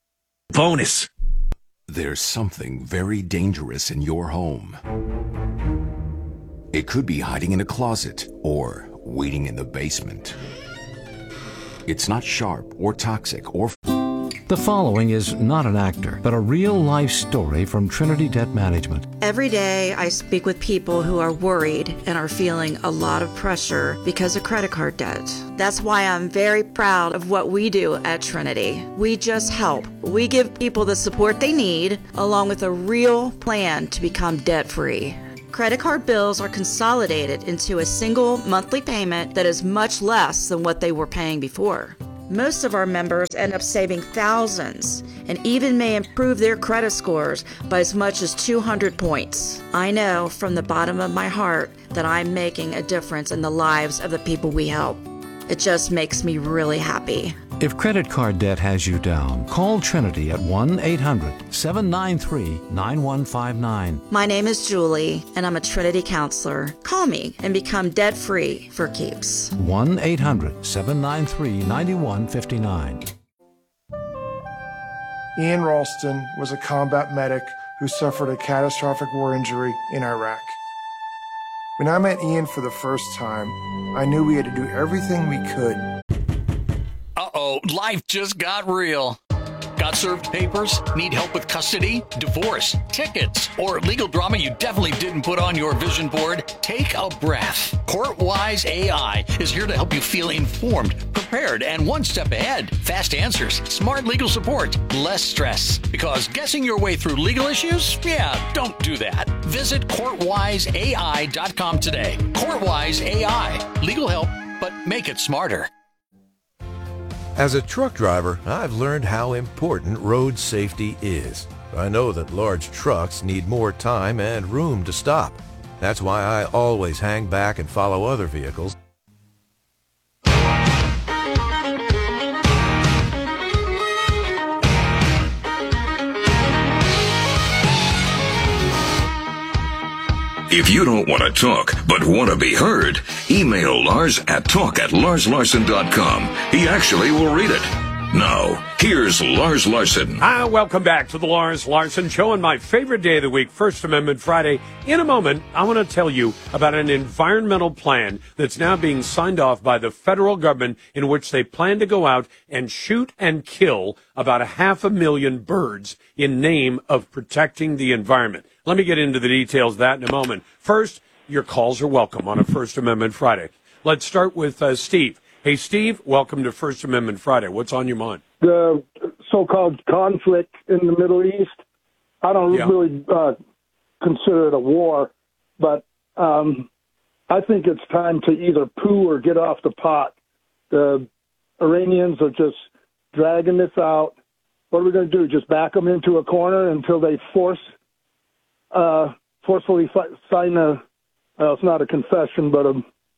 Bonus. There's something very dangerous in your home. It could be hiding in a closet or waiting in the basement. It's not sharp or toxic or... The following is not an actor, but a real-life story from Trinity Debt Management. Every day I speak with people who are worried and are feeling a lot of pressure because of credit card debt. That's why I'm very proud of what we do at Trinity. We just help. We give people the support they need, along with a real plan to become debt-free. Credit card bills are consolidated into a single monthly payment that is much less than what they were paying before. Most of our members end up saving thousands and even may improve their credit scores by as much as two hundred points. I know from the bottom of my heart that I'm making a difference in the lives of the people we help. It just makes me really happy. If credit card debt has you down, call Trinity at one eight hundred, seven nine three, nine one five nine. My name is Julie, and I'm a Trinity counselor. Call me and become debt-free for keeps. one eight hundred, seven nine three, nine one five nine. Ian Ralston was a combat medic who suffered a catastrophic war injury in Iraq. When I met Ian for the first time, I knew we had to do everything we could. Uh-oh, life just got real. Got served papers? Need help with custody, divorce, tickets, or legal drama you definitely didn't put on your vision board? Take a breath. CourtWise A I is here to help you feel informed, prepared, and one step ahead. Fast answers, smart legal support, less stress. Because guessing your way through legal issues? Yeah, don't do that. Visit court wise A I dot com today. CourtWise A I. Legal help, but make it smarter. As a truck driver, I've learned how important road safety is. I know that large trucks need more time and room to stop. That's why I always hang back and follow other vehicles. If you don't want to talk, but want to be heard, email Lars at talk at lars larson dot com. He actually will read it. Now, here's Lars Larson. Ah, welcome back to the Lars Larson Show on my favorite day of the week, First Amendment Friday. In a moment, I want to tell you about an environmental plan that's now being signed off by the federal government in which they plan to go out and shoot and kill about a half a million birds in name of protecting the environment. Let me get into the details of that in a moment. First, your calls are welcome on a First Amendment Friday. Let's start with uh, Steve. Hey, Steve, welcome to First Amendment Friday. What's on your mind? The so-called conflict in the Middle East, I don't yeah. really uh, consider it a war, but um, I think it's time to either poo or get off the pot. The Iranians are just dragging this out. What are we going to do, just back them into a corner until they force uh, forcefully fi- sign a, well, it's not a confession, but a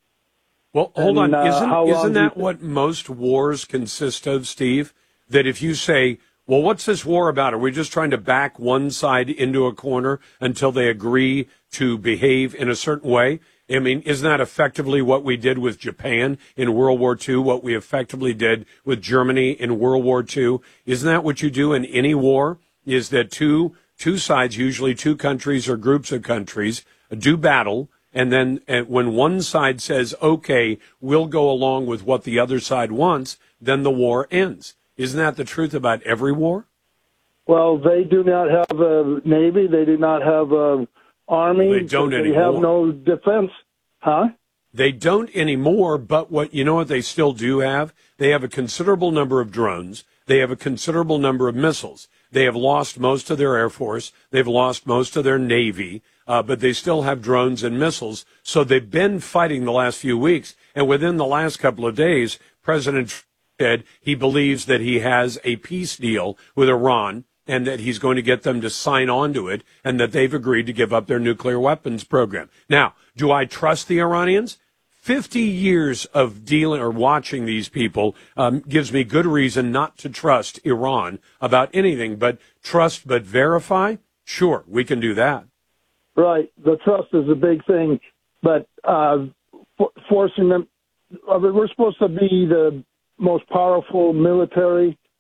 Well, hold and, on. uh, Isn't, isn't that you... what most wars consist of, Steve? That if you say, well, what's this war about? Are we just trying to back one side into a corner until they agree to behave in a certain way? I mean, isn't that effectively what we did with Japan in World War Two, what we effectively did with Germany in World War Two? Isn't that what you do in any war? Is that two two sides, usually two countries or groups of countries, do battle, and then uh, when one side says, okay, we'll go along with what the other side wants, then the war ends. Isn't that the truth about every war? Well, they do not have a navy. They do not have a army. They don't they anymore. have no defense. Huh? They don't anymore, but what you know what they still do have? They have a considerable number of drones. They have a considerable number of missiles. They have lost most of their Air Force. They've lost most of their Navy. Uh, but they still have drones and missiles. So they've been fighting the last few weeks. And within the last couple of days, President Trump said he believes that he has a peace deal with Iran and that he's going to get them to sign on to it and that they've agreed to give up their nuclear weapons program. Now, do I trust the Iranians? Fifty years of dealing or watching these people um, gives me good reason not to trust Iran about anything, but trust but verify? Sure, we can do that. Right. The trust is a big thing, but uh, for, forcing them, I mean, we're supposed to be the most powerful military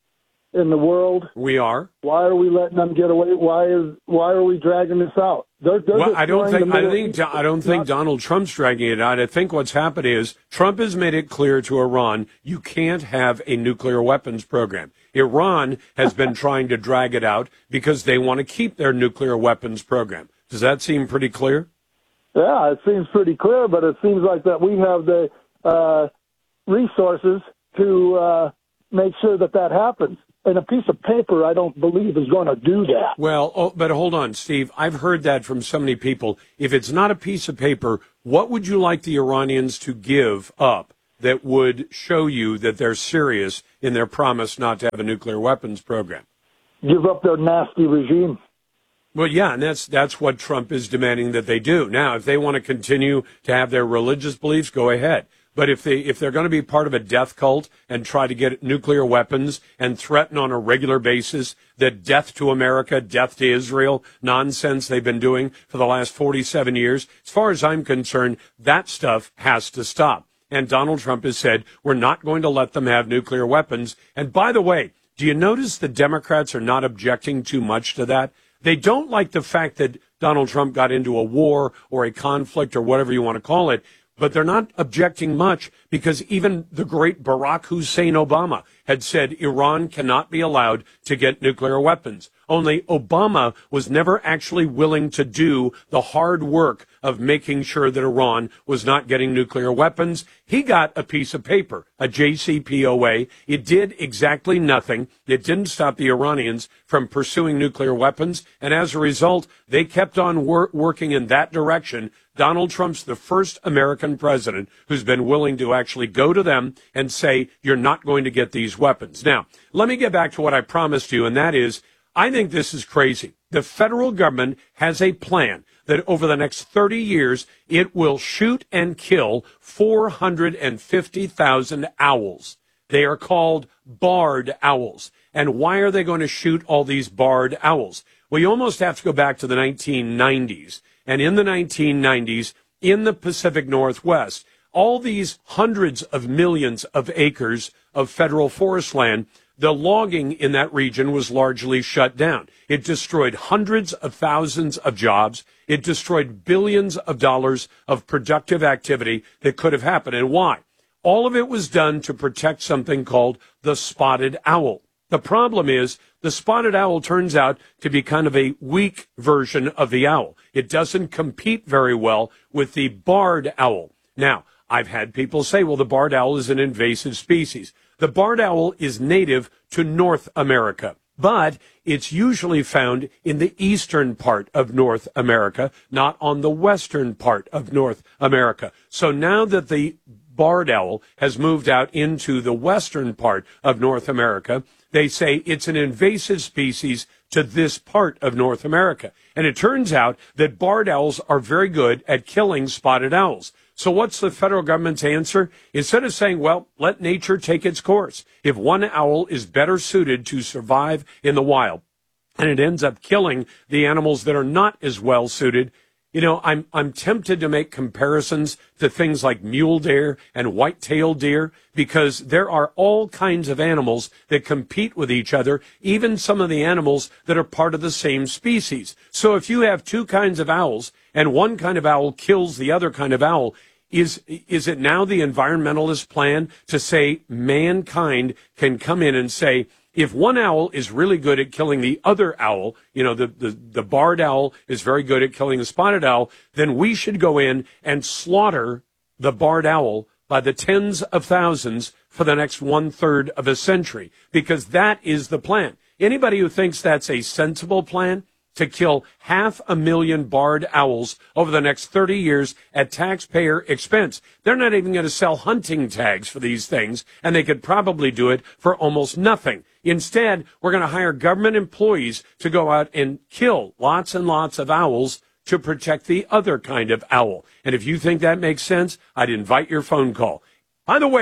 in the world. We are. Why are we letting them get away? Why is why are we dragging this out? They're, they're well, I don't think I think East. I don't think Donald Trump's dragging it out. I think what's happened is Trump has made it clear to Iran you can't have a nuclear weapons program. Iran has been trying to drag it out because they want to keep their nuclear weapons program. Does that seem pretty clear? Yeah, it seems pretty clear, but it seems like that we have the uh, resources to uh, make sure that that happens. And a piece of paper, I don't believe, is going to do that. Well, oh, but hold on, Steve. I've heard that from so many people. If it's not a piece of paper, what would you like the Iranians to give up that would show you that they're serious in their promise not to have a nuclear weapons program? Give up their nasty regime. Well, yeah, and that's that's what Trump is demanding that they do. Now, if they want to continue to have their religious beliefs, go ahead. But if they if they're going to be part of a death cult and try to get nuclear weapons and threaten on a regular basis that death to America, death to Israel, nonsense they've been doing for the last forty-seven years, as far as I'm concerned, that stuff has to stop. And Donald Trump has said, we're not going to let them have nuclear weapons. And by the way, do you notice the Democrats are not objecting too much to that? They don't like the fact that Donald Trump got into a war or a conflict or whatever you want to call it, but they're not objecting much because even the great Barack Hussein Obama had said Iran cannot be allowed to get nuclear weapons. Only Obama was never actually willing to do the hard work of making sure that Iran was not getting nuclear weapons. He got a piece of paper, a J C P O A. It did exactly nothing. It didn't stop the Iranians from pursuing nuclear weapons. And as a result, they kept on wor- working in that direction. Donald Trump's the first American president who's been willing to actually go to them and say, you're not going to get these weapons. Now, let me get back to what I promised you, and that is, I think this is crazy. The federal government has a plan that over the next thirty years, it will shoot and kill four hundred fifty thousand owls. They are called barred owls. And why are they going to shoot all these barred owls? Well, you almost have to go back to the nineteen nineties. And in the nineteen nineties, in the Pacific Northwest, all these hundreds of millions of acres of federal forest land, the logging in that region was largely shut down. It destroyed hundreds of thousands of jobs. It destroyed billions of dollars of productive activity that could have happened. And why? All of it was done to protect something called the spotted owl. The problem is the spotted owl turns out to be kind of a weak version of the owl. It doesn't compete very well with the barred owl. Now, I've had people say, well, the barred owl is an invasive species. The barred owl is native to North America, but it's usually found in the eastern part of North America, not on the western part of North America. So now that the barred owl has moved out into the western part of North America, they say it's an invasive species to this part of North America. And it turns out that barred owls are very good at killing spotted owls. So what's the federal government's answer? Instead of saying, well, let nature take its course. If one owl is better suited to survive in the wild and it ends up killing the animals that are not as well suited, you know, I'm I'm tempted to make comparisons to things like mule deer and white-tailed deer because there are all kinds of animals that compete with each other, even some of the animals that are part of the same species. So if you have two kinds of owls and one kind of owl kills the other kind of owl, is is it now the environmentalist plan to say mankind can come in and say, if one owl is really good at killing the other owl, you know, the, the, the barred owl is very good at killing the spotted owl, then we should go in and slaughter the barred owl by the tens of thousands for the next one-third of a century, because that is the plan. Anybody who thinks that's a sensible plan, to kill half a million barred owls over the next thirty years at taxpayer expense. They're not even going to sell hunting tags for these things, and they could probably do it for almost nothing. Instead, we're going to hire government employees to go out and kill lots and lots of owls to protect the other kind of owl. And if you think that makes sense, I'd invite your phone call. By the way,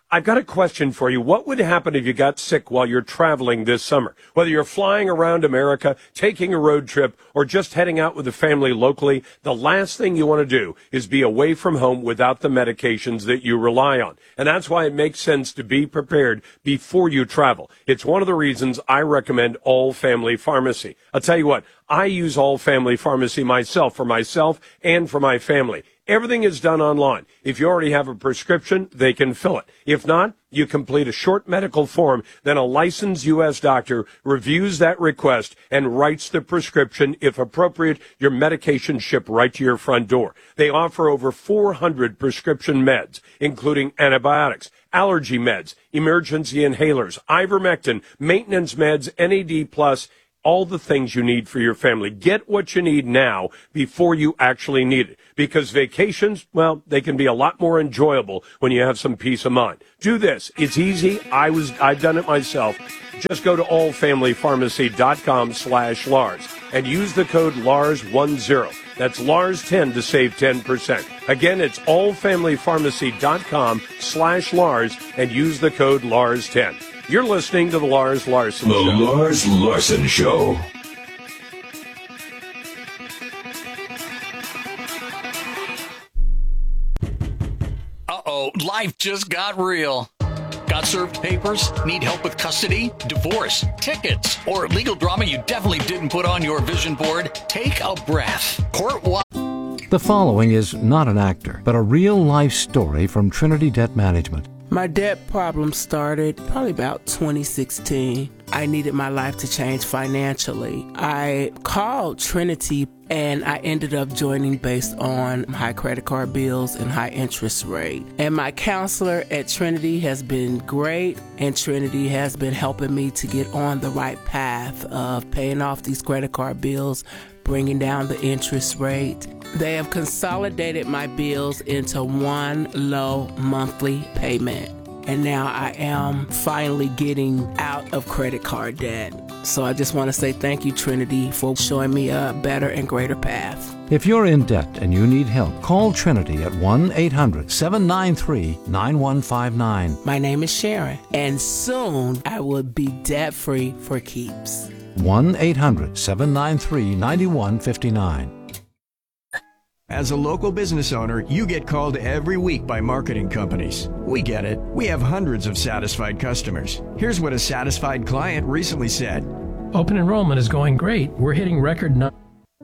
I've got a question for you. What would happen if you got sick while you're traveling this summer? Whether you're flying around America, taking a road trip, or just heading out with the family locally, the last thing you want to do is be away from home without the medications that you rely on. And that's why it makes sense to be prepared before you travel. It's one of the reasons I recommend All Family Pharmacy. I'll tell you what, I use All Family Pharmacy myself, for myself and for my family. Everything is done online. If you already have a prescription, they can fill it. If not, you complete a short medical form, then a licensed U S doctor reviews that request and writes the prescription. If appropriate, your medication shipped right to your front door. They offer over four hundred prescription meds, including antibiotics, allergy meds, emergency inhalers, ivermectin, maintenance meds, N A D plus, all the things you need for your family. Get what you need now before you actually need it. Because vacations, well, they can be a lot more enjoyable when you have some peace of mind. Do this. It's easy. I was, I've done it myself. Just go to allfamilypharmacy.com slash Lars and use the code Lars ten. That's Lars ten to save ten percent. Again, it's allfamilypharmacy.com slash Lars and use the code Lars ten. You're listening to the Lars Larson The Show. The Lars Larson Show. Uh-oh, life just got real. Got served papers? Need help with custody, divorce, tickets, or legal drama you definitely didn't put on your vision board? Take a breath. Court wa- The following is not an actor, but a real-life story from Trinity Debt Management. My debt problem started probably about twenty sixteen. I needed my life to change financially. I called Trinity and I ended up joining based on high credit card bills and high interest rate. And my counselor at Trinity has been great, and Trinity has been helping me to get on the right path of paying off these credit card bills, bringing down the interest rate. They have consolidated my bills into one low monthly payment. And now I am finally getting out of credit card debt. So I just want to say thank you, Trinity, for showing me a better and greater path. If you're in debt and you need help, call Trinity at one eight hundred seven nine three nine one five nine. My name is Sharon, and soon I will be debt-free for keeps. one eight hundred seven nine three nine one five nine. As a local business owner, you get called every week by marketing companies. We get it. We have hundreds of satisfied customers. Here's what a satisfied client recently said. Open enrollment is going great. We're hitting record numbers.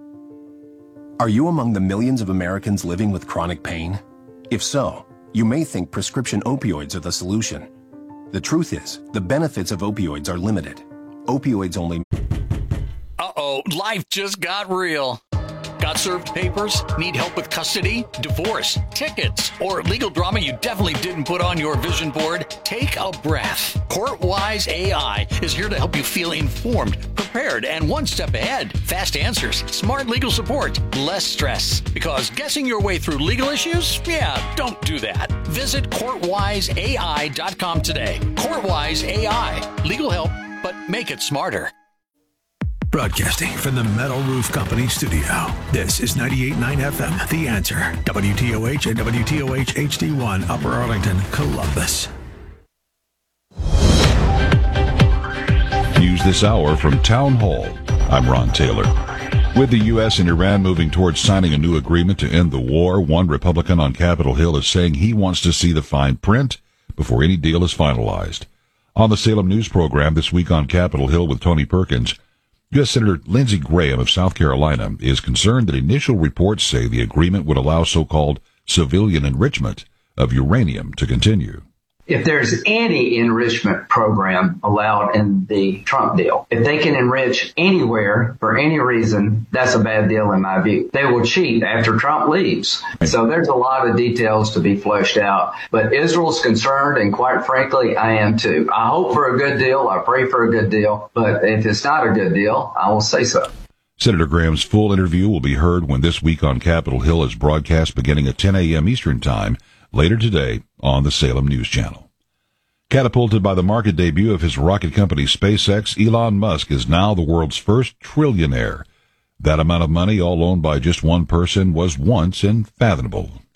Are you among the millions of Americans living with chronic pain? If so, you may think prescription opioids are the solution. The truth is, the benefits of opioids are limited. Opioids only... Uh-oh, life just got real. Got served papers? Need help with custody, divorce, tickets, or legal drama you definitely didn't put on your vision board? Take a breath. CourtWise A I is here to help you feel informed, prepared, and one step ahead. Fast answers, smart legal support, less stress. Because guessing your way through legal issues? Yeah, don't do that. Visit court wise A I dot com today. CourtWise A I. Legal help, but make it smarter. Broadcasting from the Metal Roof Company studio. This is ninety-eight point nine F M, The Answer. W T O H and W T O H H D one, Upper Arlington, Columbus. News this hour from Town Hall. I'm Ron Taylor. With the U S and Iran moving towards signing a new agreement to end the war, one Republican on Capitol Hill is saying he wants to see the fine print before any deal is finalized. On the Salem News program this week on Capitol Hill with Tony Perkins, U S Senator Lindsey Graham of South Carolina is concerned that initial reports say the agreement would allow so-called civilian enrichment of uranium to continue. If there's any enrichment program allowed in the Trump deal, if they can enrich anywhere for any reason, that's a bad deal in my view. They will cheat after Trump leaves. So there's a lot of details to be fleshed out. But Israel's concerned, and quite frankly, I am too. I hope for a good deal. I pray for a good deal. But if it's not a good deal, I will say so. Senator Graham's full interview will be heard when This Week on Capitol Hill is broadcast beginning at ten a.m. Eastern Time later today on the Salem News Channel. Catapulted by the market debut of his rocket company SpaceX, Elon Musk is now the world's first trillionaire. That amount of money, all owned by just one person, was once unfathomable.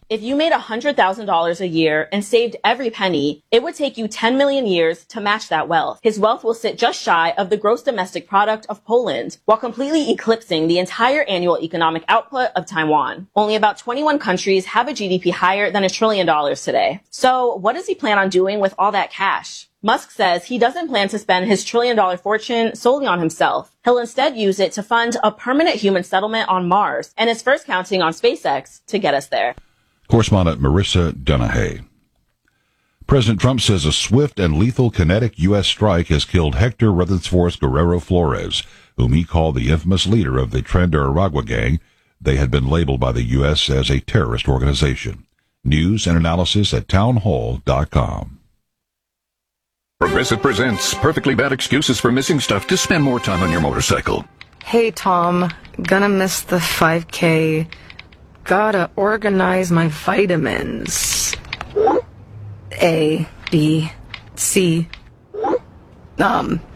If you made one hundred thousand dollars a year and saved every penny, it would take you ten million years to match that wealth. His wealth will sit just shy of the gross domestic product of Poland, while completely eclipsing the entire annual economic output of Taiwan. Only about twenty-one countries have a G D P higher than a trillion dollars today. So what does he plan on doing with all that cash? Musk says he doesn't plan to spend his trillion dollar fortune solely on himself. He'll instead use it to fund a permanent human settlement on Mars, and is first counting on SpaceX to get us there. Correspondent Marissa Dunahay. President Trump says a swift and lethal kinetic U S strike has killed Hector Rutherford Guerrero Flores, whom he called the infamous leader of the Tren de Aragua gang. They had been labeled by the U S as a terrorist organization. News and analysis at townhall dot com. Progressive presents Perfectly Bad Excuses for Missing Stuff to spend more time on your motorcycle. Hey, Tom. Gonna miss the five K. Gotta organize my vitamins. A, B, C. Um,